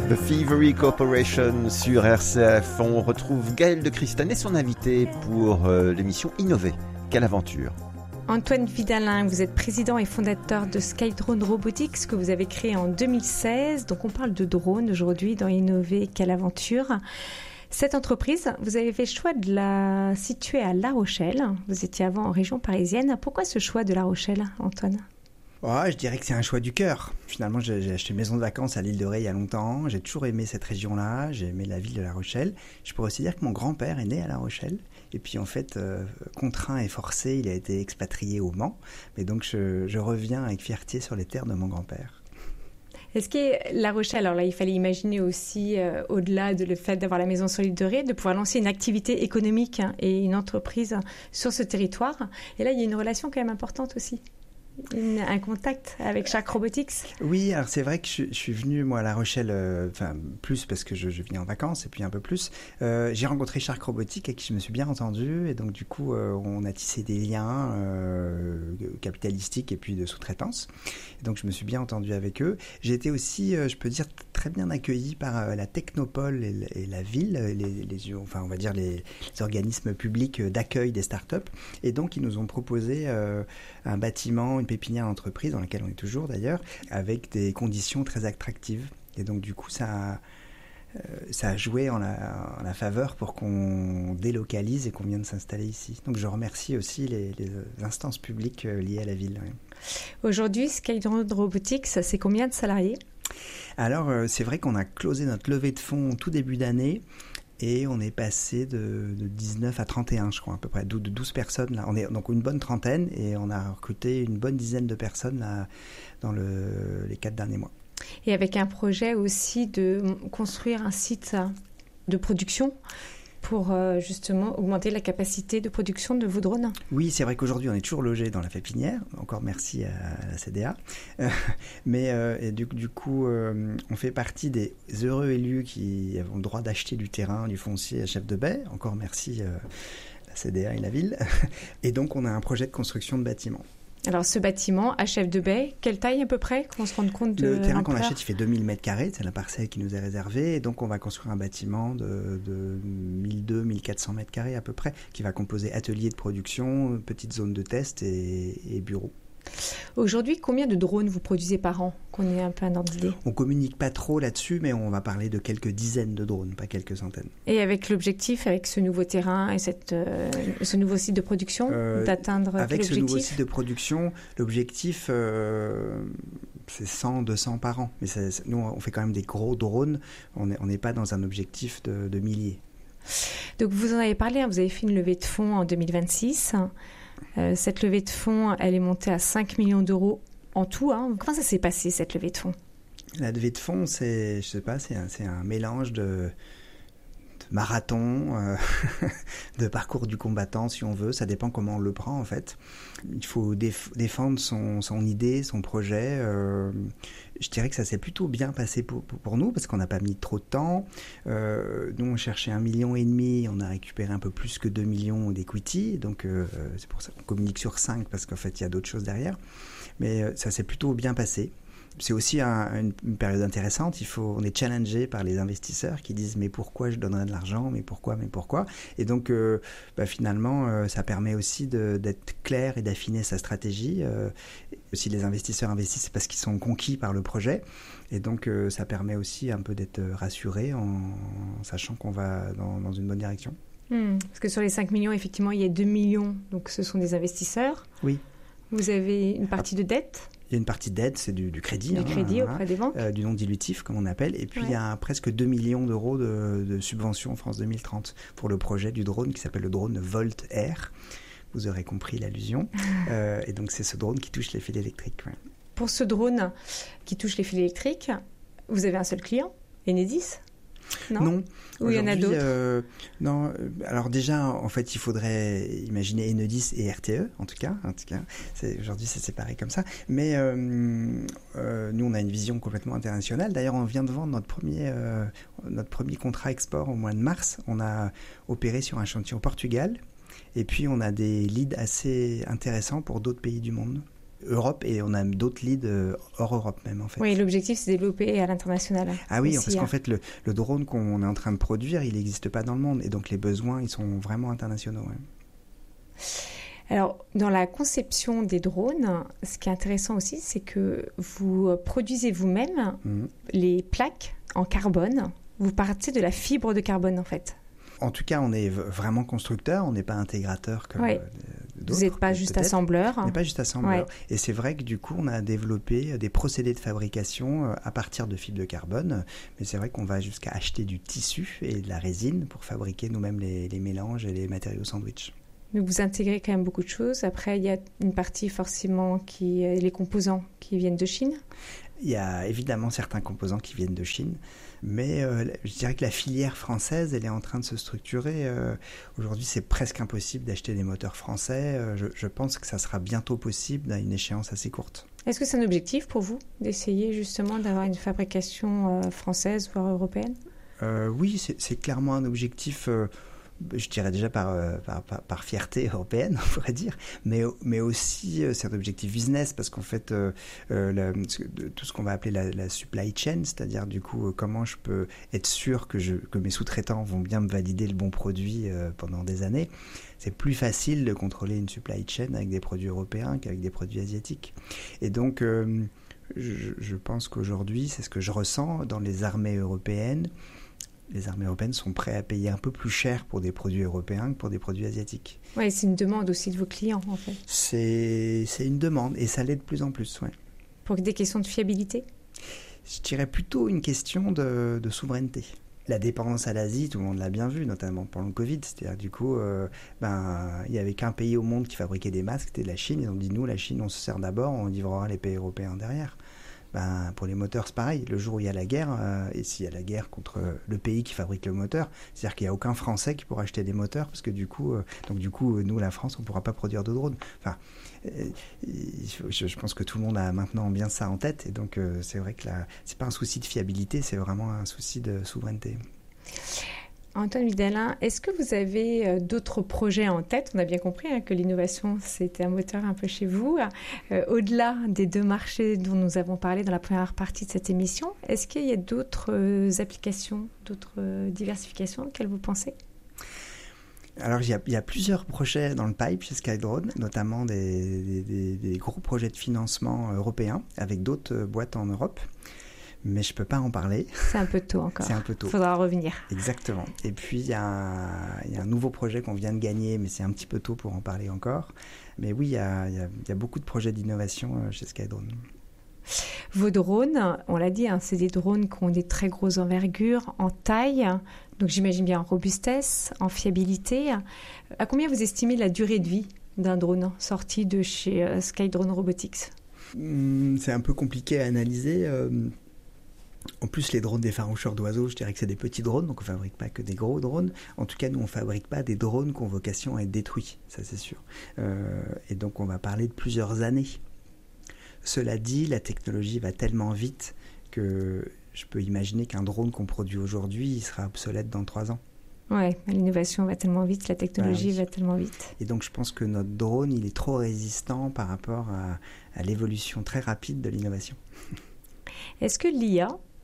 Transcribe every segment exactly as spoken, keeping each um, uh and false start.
The Thievery Corporation sur R C F. On retrouve Gaël de Christanet, son invité pour euh, l'émission Innover. Quelle aventure! Antoine Vidalin, vous êtes président et fondateur de Skydrone Robotics que vous avez créé en deux mille seize. Donc on parle de drone aujourd'hui dans Innover, quelle aventure! Cette entreprise, vous avez fait le choix de la situer à La Rochelle. Vous étiez avant en région parisienne. Pourquoi ce choix de La Rochelle, Antoine ? Oh, je dirais que c'est un choix du cœur. Finalement, j'ai, j'ai acheté une maison de vacances à l'île de Ré il y a longtemps. J'ai toujours aimé cette région-là. J'ai aimé la ville de La Rochelle. Je pourrais aussi dire que mon grand-père est né à La Rochelle. Et puis, en fait, euh, contraint et forcé, il a été expatrié au Mans. Mais donc, je, je reviens avec fierté sur les terres de mon grand-père. Est-ce que La Rochelle, alors là, il fallait imaginer aussi, euh, au-delà de le fait d'avoir la maison sur l'île de Ré, de pouvoir lancer une activité économique hein, et une entreprise sur ce territoire. Et là, il y a une relation quand même importante aussi. Une, un contact avec Shark Robotics. Oui, alors c'est vrai que je, je suis venu moi à La Rochelle, enfin euh, plus parce que je, je venais en vacances et puis un peu plus. Euh, j'ai rencontré Shark Robotics avec qui je me suis bien entendu et donc du coup euh, on a tissé des liens euh, capitalistiques et puis de sous-traitance. Et donc je me suis bien entendu avec eux. J'ai été aussi, euh, je peux dire, très bien accueilli par euh, la Technopole et, et la ville, les, les, enfin on va dire les, les organismes publics d'accueil des startups. Et donc ils nous ont proposé euh, un bâtiment, une pépinière d'entreprise dans laquelle on est toujours d'ailleurs, avec des conditions très attractives. Et donc du coup, ça a, euh, ça a joué en la, en la faveur pour qu'on délocalise et qu'on vienne s'installer ici. Donc je remercie aussi les, les instances publiques liées à la ville. Ouais. Aujourd'hui, Skydrone Robotics, c'est combien de salariés ? Alors, euh, c'est vrai qu'on a closé notre levée de fonds tout début d'année. Et on est passé de, de dix-neuf à trente et un, je crois, à peu près, de douze personnes. Là. On est donc une bonne trentaine et on a recruté une bonne dizaine de personnes là, dans le, les quatre derniers mois. Et avec un projet aussi de construire un site de production pour euh, justement augmenter la capacité de production de vos drones. Oui, c'est vrai qu'aujourd'hui, on est toujours logé dans la pépinière. Encore merci à la C D A. Euh, mais euh, et du, du coup, euh, on fait partie des heureux élus qui ont le droit d'acheter du terrain, du foncier à Chef de Baie. Encore merci euh, la C D A et la ville. Et donc, on a un projet de construction de bâtiments. Alors, ce bâtiment à Chef de Baie, quelle taille à peu près, qu'on se rende compte de Le terrain l'ampleur ? qu'on achète, il fait deux mille mètres carrés, c'est la parcelle qui nous est réservée. Et donc, on va construire un bâtiment de, de mille deux cents à mille quatre cents mètres carrés à peu près, qui va composer atelier de production, petite zone de test et, et bureau. Aujourd'hui, combien de drones vous produisez par an, qu'on ait un peu un ordre d'idée ? On communique pas trop là-dessus, mais on va parler de quelques dizaines de drones, pas quelques centaines. Et avec l'objectif, avec ce nouveau terrain et cette, euh, ce nouveau site de production, euh, d'atteindre avec quel ce objectif ? nouveau site de production, l'objectif, euh, c'est cent, deux cents par an. Mais c'est, c'est, nous, on fait quand même des gros drones. On n'est on n'est pas dans un objectif de, de milliers. Donc, vous en avez parlé, hein, vous avez fait une levée de fonds en deux mille vingt-six. Euh, cette levée de fonds, elle est montée à cinq millions d'euros en tout. Hein. Comment ça s'est passé, cette levée de fonds ? La levée de fonds, c'est, je sais pas, c'est un, c'est un mélange de, de marathon, euh, de parcours du combattant, si on veut. Ça dépend comment on le prend, en fait. Il faut déf- défendre son, son idée, son projet. Euh, je dirais que ça s'est plutôt bien passé pour, pour, pour nous, parce qu'on n'a pas mis trop de temps. Euh, nous, on cherchait un million et demi, on a récupéré un peu plus que deux millions d'equity. Donc, euh, c'est pour ça qu'on communique sur cinq, parce qu'en fait, il y a d'autres choses derrière. Mais euh, ça s'est plutôt bien passé. C'est aussi un, une, une période intéressante. Il faut, on est challengé par les investisseurs qui disent mais pourquoi je donnerais de l'argent, mais pourquoi, mais pourquoi. Et donc euh, bah, finalement, euh, ça permet aussi de, d'être clair et d'affiner sa stratégie. Euh, si les investisseurs investissent, c'est parce qu'ils sont conquis par le projet. Et donc euh, ça permet aussi un peu d'être rassuré en, en sachant qu'on va dans, dans une bonne direction. Mmh, parce que sur les cinq millions, effectivement, il y a deux millions. Donc ce sont des investisseurs. Oui. Vous avez une partie de dette ? Il y a une partie d'aide, c'est du, du crédit. Du hein, crédit hein, auprès des banques. Euh, du non dilutif, comme on appelle. Et puis, ouais. Il y a presque deux millions d'euros de, de subventions en France deux mille trente pour le projet du drone qui s'appelle le drone Volt Air. Vous aurez compris l'allusion. euh, et donc, c'est ce drone qui touche les fils électriques. Ouais. Pour ce drone qui touche les fils électriques, vous avez un seul client, Enedis ? Non, non. Ou il y en a d'autres euh, Non. Alors déjà, en fait, il faudrait imaginer Enedis et R T E, en tout cas. En tout cas, c'est, aujourd'hui, c'est séparé comme ça. Mais euh, euh, nous, on a une vision complètement internationale. D'ailleurs, on vient de vendre notre premier, euh, notre premier contrat export au mois de mars. On a opéré sur un chantier au Portugal. Et puis, on a des leads assez intéressants pour d'autres pays du monde. Europe et on a d'autres leads hors Europe même en fait. Oui, l'objectif c'est de développer à l'international. Ah oui, aussi, parce hein. qu'en fait le, le drone qu'on est en train de produire, il n'existe pas dans le monde et donc les besoins ils sont vraiment internationaux. Ouais. Alors dans la conception des drones, ce qui est intéressant aussi, c'est que vous produisez vous-même mmh. les plaques en carbone. Vous partez de la fibre de carbone en fait. En tout cas, on est vraiment constructeur, on n'est pas intégrateur comme ouais. d'autres. Vous n'êtes pas juste peut-être. assembleur. On n'est pas juste assembleur. Ouais. Et c'est vrai que du coup, on a développé des procédés de fabrication à partir de fibres de carbone. Mais c'est vrai qu'on va jusqu'à acheter du tissu et de la résine pour fabriquer nous-mêmes les, les mélanges et les matériaux sandwich. Mais vous intégrez quand même beaucoup de choses. Après, il y a une partie forcément qui les composants qui viennent de Chine. Il y a évidemment certains composants qui viennent de Chine, mais euh, je dirais que la filière française, elle est en train de se structurer. Euh, aujourd'hui, c'est presque impossible d'acheter des moteurs français. Euh, je, je pense que ça sera bientôt possible à une échéance assez courte. Est-ce que c'est un objectif pour vous d'essayer justement d'avoir une fabrication euh, française, voire européenne ? euh, Oui, c'est, c'est clairement un objectif... Euh, je dirais déjà par, par, par, par fierté européenne, on pourrait dire, mais, mais aussi c'est un objectif business parce qu'en fait, euh, la, tout ce qu'on va appeler la, la supply chain, c'est-à-dire du coup comment je peux être sûr que, je, que mes sous-traitants vont bien me valider le bon produit euh, pendant des années, c'est plus facile de contrôler une supply chain avec des produits européens qu'avec des produits asiatiques. Et donc, euh, je, je pense qu'aujourd'hui, c'est ce que je ressens dans les armées européennes. Les armées européennes sont prêtes à payer un peu plus cher pour des produits européens que pour des produits asiatiques. Oui, c'est une demande aussi de vos clients, en fait. C'est, c'est une demande, et ça l'est de plus en plus, oui. Pour des questions de fiabilité ? Je dirais plutôt une question de, de souveraineté. La dépendance à l'Asie, tout le monde l'a bien vu, notamment pendant le Covid. C'est-à-dire, du coup, euh, ben, il n'y avait qu'un pays au monde qui fabriquait des masques, c'était la Chine. Ils ont dit, nous, la Chine, on se sert d'abord, on livrera les pays européens derrière. Ben, pour les moteurs, c'est pareil. Le jour où il y a la guerre, euh, et s'il y a la guerre contre le pays qui fabrique le moteur, c'est-à-dire qu'il n'y a aucun Français qui pourra acheter des moteurs, parce que du coup, euh, donc du coup, nous, la France, on ne pourra pas produire de drones. Enfin, euh, je, je pense que tout le monde a maintenant bien ça en tête, et donc euh, c'est vrai que là, c'est pas un souci de fiabilité, c'est vraiment un souci de souveraineté. Antoine Vidalin, est-ce que vous avez d'autres projets en tête ? On a bien compris hein, que l'innovation, c'était un moteur un peu chez vous. Euh, au-delà des deux marchés dont nous avons parlé dans la première partie de cette émission, est-ce qu'il y a d'autres euh, applications, d'autres euh, diversifications auxquelles vous pensez ? Alors, il y, a, il y a plusieurs projets dans le pipe chez SkyDrone, notamment des, des, des gros projets de financement européens avec d'autres boîtes en Europe. Mais je ne peux pas en parler. C'est un peu tôt encore. C'est un peu tôt. Il faudra revenir. Exactement. Et puis, il y, y a un nouveau projet qu'on vient de gagner, mais c'est un petit peu tôt pour en parler encore. Mais oui, il y a, y a, y a beaucoup de projets d'innovation chez SkyDrone. Vos drones, on l'a dit, hein, c'est des drones qui ont des très grosses envergures, en taille, donc j'imagine bien en robustesse, en fiabilité. À combien vous estimez la durée de vie d'un drone sorti de chez euh, SkyDrone Robotics ? mmh, C'est un peu compliqué à analyser. Euh... En plus, les drones d'effaroucheurs d'oiseaux, je dirais que c'est des petits drones, donc on ne fabrique pas que des gros drones. En tout cas, nous, on ne fabrique pas des drones qui ont vocation à être détruits, ça c'est sûr. Euh, et donc, on va parler de plusieurs années. Cela dit, la technologie va tellement vite que je peux imaginer qu'un drone qu'on produit aujourd'hui, il sera obsolète dans trois ans. Oui, l'innovation va tellement vite, la technologie ah, oui. va tellement vite. Et donc, je pense que notre drone, il est trop résistant par rapport à, à l'évolution très rapide de l'innovation. Est-ce que l'I A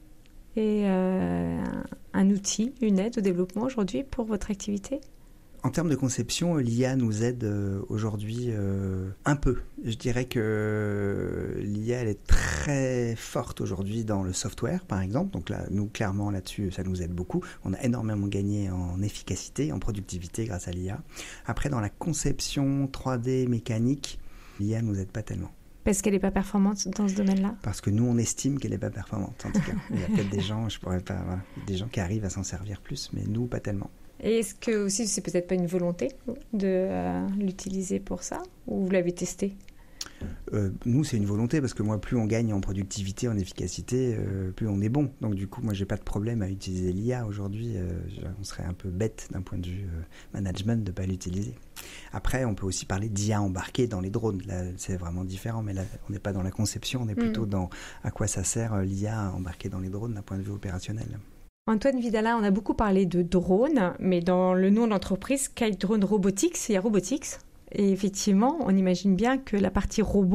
est euh, un outil, une aide au développement aujourd'hui pour votre activité ? En termes de conception, l'I A nous aide euh, aujourd'hui euh, un peu. Je dirais que euh, l'I A elle est très forte aujourd'hui dans le software, par exemple. Donc là, nous, clairement, là-dessus, ça nous aide beaucoup. On a énormément gagné en efficacité, en productivité grâce à l'I A. Après, dans la conception trois D mécanique, l'I A ne nous aide pas tellement. Parce qu'elle n'est pas performante dans ce domaine-là ? Parce que nous, on estime qu'elle n'est pas performante, en tout cas. Il y a peut-être des gens, je pourrais pas, voilà, des gens qui arrivent à s'en servir plus, mais nous, pas tellement. Et est-ce que aussi, c'est peut-être pas une volonté de euh, l'utiliser pour ça ? Ou vous l'avez testé ? Euh, nous, c'est une volonté parce que moi, plus on gagne en productivité, en efficacité, euh, plus on est bon. Donc du coup, moi, j'ai pas de problème à utiliser l'I A aujourd'hui. Euh, on serait un peu bête d'un point de vue euh, management de pas l'utiliser. Après, on peut aussi parler d'I A embarquée dans les drones. Là, c'est vraiment différent, mais là, on n'est pas dans la conception, on est plutôt mmh. dans à quoi ça sert l'I A embarquée dans les drones d'un point de vue opérationnel. Antoine Vidalin, on a beaucoup parlé de drones, mais dans le nom de l'entreprise SkyDrone Robotics, il y a Robotics. Et effectivement, on imagine bien que la partie robot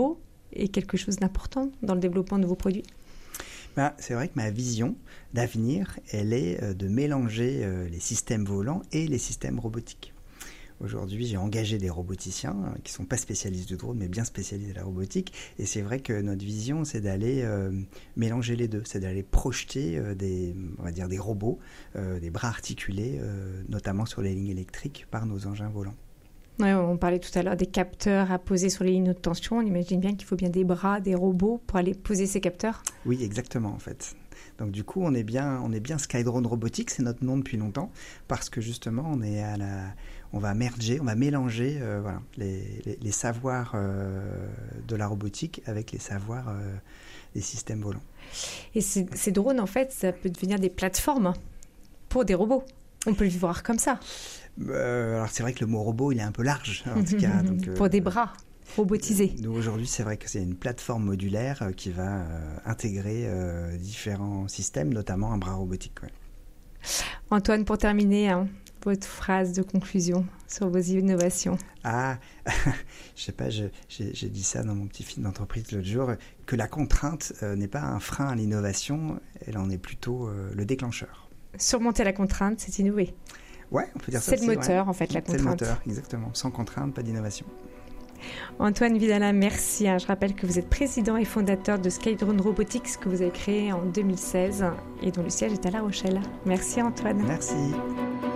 est quelque chose d'important dans le développement de vos produits ? Ben, c'est vrai que ma vision d'avenir, elle est de mélanger les systèmes volants et les systèmes robotiques. Aujourd'hui, j'ai engagé des roboticiens qui ne sont pas spécialistes du drone, mais bien spécialisés de la robotique. Et c'est vrai que notre vision, c'est d'aller euh, mélanger les deux. C'est d'aller projeter euh, des, on va dire des robots, euh, des bras articulés, euh, notamment sur les lignes électriques, par nos engins volants. Ouais, on parlait tout à l'heure des capteurs à poser sur les lignes de tension. On imagine bien qu'il faut bien des bras, des robots pour aller poser ces capteurs. Oui, exactement, en fait. Donc du coup, on est bien, on est bien Skydrone Robotics, c'est notre nom depuis longtemps, parce que justement, on est à la, on va merger, on va mélanger, euh, voilà, les, les, les savoirs euh, de la robotique avec les savoirs euh, des systèmes volants. Et ces, ces drones, en fait, ça peut devenir des plateformes pour des robots. On peut le voir comme ça. Euh, alors c'est vrai que le mot robot, il est un peu large, en tout cas. Donc, euh, pour des bras robotisés. Nous, aujourd'hui, c'est vrai que c'est une plateforme modulaire euh, qui va euh, intégrer euh, différents systèmes, notamment un bras robotique. Ouais. Antoine, pour terminer, hein, votre phrase de conclusion sur vos innovations. Ah, je sais pas, je, j'ai, j'ai dit ça dans mon petit film d'entreprise l'autre jour, que la contrainte euh, n'est pas un frein à l'innovation, elle en est plutôt euh, le déclencheur. Surmonter la contrainte, c'est innover. Ouais, on peut dire ça. C'est C'est le moteur, ouais. En fait, la contrainte. C'est le moteur, exactement. Sans contrainte, pas d'innovation. Antoine Vidalin, merci. Je rappelle que vous êtes président et fondateur de Skydrone Robotics que vous avez créé en deux mille seize et dont le siège est à La Rochelle. Merci Antoine. Merci.